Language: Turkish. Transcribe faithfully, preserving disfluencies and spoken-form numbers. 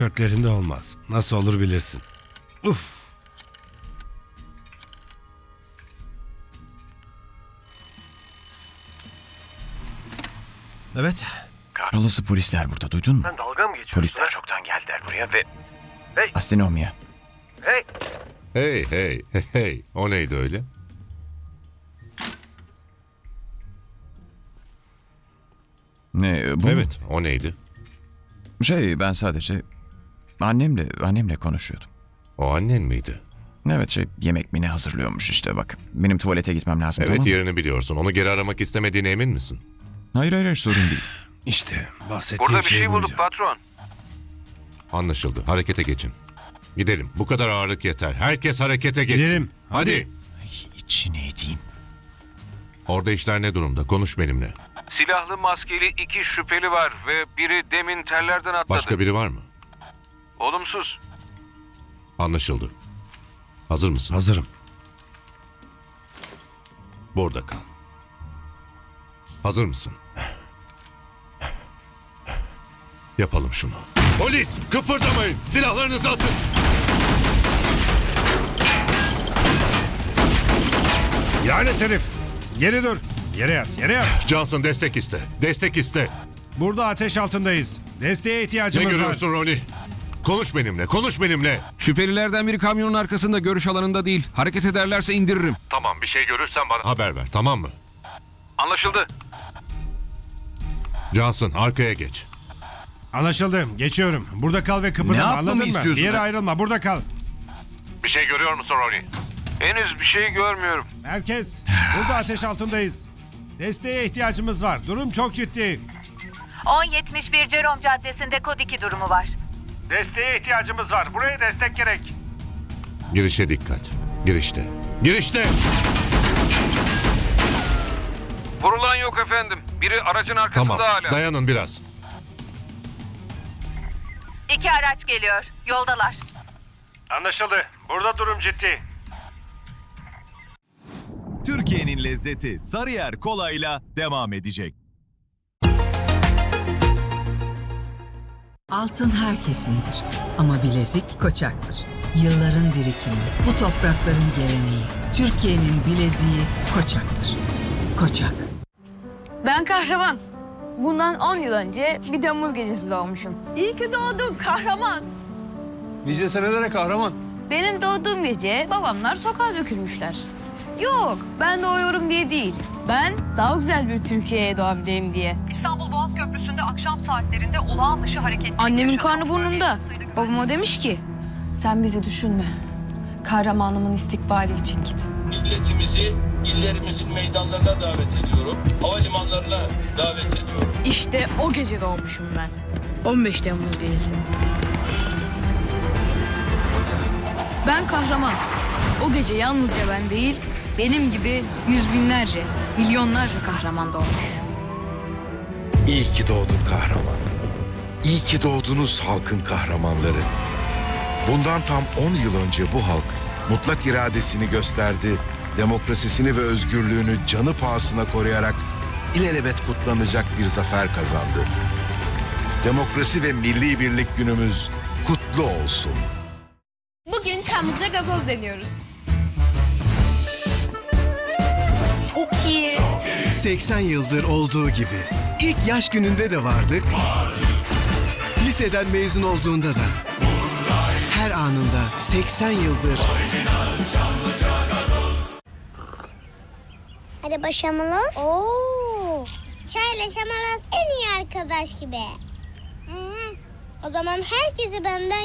Tişörtlerinde olmaz. Nasıl olur bilirsin. Uf. Evet. Kahrolası polisler burada, duydun mu? Sen dalga mı geçiyorsun? Polisler ha? çoktan geldiler buraya ve... Hey! Astinomya. Hey! Hey hey hey hey. O neydi öyle? Ne bu? mu? Evet, o neydi? Şey, ben sadece annemle annemle konuşuyordum. O annen miydi? Evet, şey, yemek mi ne hazırlıyormuş işte bak. Benim tuvalete gitmem lazım, Evet, tamam mı? yerini biliyorsun. Onu geri aramak istemediğine emin misin? Hayır hayır hayır, sorun değil. İşte bahsettiğim Burada bir şey, şey buydu. bulduk patron. Anlaşıldı. Harekete geçin. Gidelim. Bu kadar ağırlık yeter. Herkes harekete geçsin. Gidelim. Hadi. Ay, içine edeyim. Orada işler ne durumda? Konuş benimle. Silahlı maskeli iki şüpheli var ve biri demin tellerden atladı. Başka biri var mı? Olumsuz. Anlaşıldı. Hazır mısın? Hazırım. Burada kal. Hazır mısın? Yapalım şunu. Polis! Kıpırdamayın! Silahlarınızı atın! Lanet herif. Geri dur. Yere yat. Yere yat. Johnson destek iste. Destek iste. Burada ateş altındayız. Desteğe Ne ihtiyacımız var. görüyorsun Ronnie? Konuş benimle. Konuş benimle. Şüphelilerden biri kamyonun arkasında, görüş alanında değil. Hareket ederlerse indiririm. Tamam, bir şey görürsen bana haber ver, tamam mı? Anlaşıldı. Johnson, arkaya geç. Anlaşıldı. Geçiyorum. Burada kal ve kıpırdama. Ne yapmamı Anladın mı? istiyorsun Bir yere ha? ayrılma. Burada kal. Bir şey görüyor musun Ronnie? Henüz bir şey görmüyorum. Herkes. Burada ateş altındayız. Desteğe ihtiyacımız var. Durum çok ciddi. on yetmiş bir Jerome Caddesi'nde kod iki durumu var. Desteğe ihtiyacımız var. Buraya destek gerek. Girişe dikkat. Girişte. Girişte! Vurulan yok efendim. Biri aracın arkasında Tamam, hala. dayanın biraz. İki araç geliyor. Yoldalar. Anlaşıldı. Burada durum ciddi. Türkiye'nin lezzeti Sarıyer Kola'yla devam edecek. Altın herkesindir ama bilezik Koçak'tır. Yılların birikimi, bu toprakların geleneği. Türkiye'nin bileziği Koçak'tır. Koçak. Ben kahraman. Bundan on yıl önce bir Temmuz gecesi doğmuşum. İyi ki doğdun kahraman. Nice senelere kahraman. Benim doğduğum gece babamlar sokağa dökülmüşler. Yok, ben doğuyorum diye değil. Ben daha güzel bir Türkiye'ye doğabileyim diye. İstanbul Boğaz Köprüsü'nde akşam saatlerinde olağan dışı hareketlilik Annemin yaşanıyor. karnı burnunda. Babama demiş ki, Sen bizi düşünme. Kahramanımın istikbali için git. Milletimizi illerimizin meydanlarına davet ediyorum. Havalimanlarına davet ediyorum. işte o gece doğmuşum ben. on beş Temmuz gecesi. Ben kahraman. O gece yalnızca ben değil, benim gibi yüz binlerce, milyonlarca kahraman doğmuş. İyi ki doğdun kahraman. İyi ki doğdunuz halkın kahramanları. Bundan tam on yıl önce bu halk mutlak iradesini gösterdi, demokrasisini ve özgürlüğünü canı pahasına koruyarak ilelebet kutlanacak bir zafer kazandı. Demokrasi ve milli birlik günümüz kutlu olsun. Bugün Çamlıca gazoz deniyoruz. Çok iyi. seksen yıldır olduğu gibi. İlk yaş gününde de vardık. Liseden mezun olduğunda da. Her anında seksen yıldır. Hadi Şamalos. Oo. Çayla Şamalos en iyi arkadaş gibi. Hı. O zaman herkesi benden